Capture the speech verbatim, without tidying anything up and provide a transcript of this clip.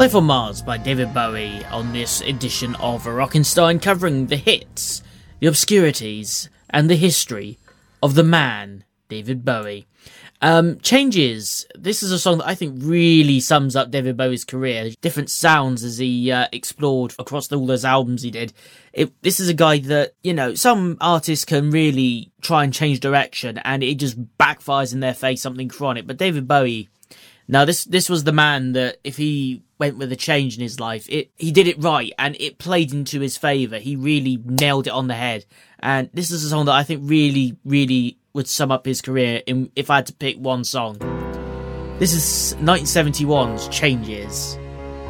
Life on Mars by David Bowie on this edition of Rockenstein, covering the hits, the obscurities, and the history of the man, David Bowie. Um, Changes. This is a song that I think really sums up David Bowie's career. Different sounds as he uh, explored across all those albums he did. It, this is a guy that, you know, some artists can really try and change direction and it just backfires in their face, something chronic. But David Bowie, now this this was the man that if he went with a change in his life, it he did it right and it played into his favour. He really nailed it on the head. And this is a song that I think really, really would sum up his career in, if I had to pick one song. This is nineteen seventy-one's Changes.